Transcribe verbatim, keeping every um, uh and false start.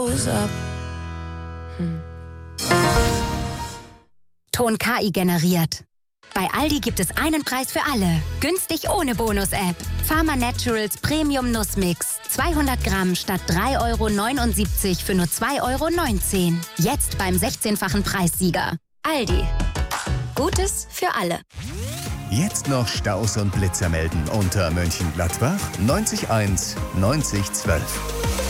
Hm. Ton K I generiert. Bei Aldi gibt es einen Preis für alle. Günstig ohne Bonus-App. Pharma Naturals Premium Nussmix. zweihundert Gramm statt drei Euro neunundsiebzig für nur zwei Euro neunzehn. Jetzt beim sechzehnfachen Preissieger. Aldi. Gutes für alle. Jetzt noch Staus und Blitzer melden unter Mönchengladbach neunzig eins neunzig zwölf.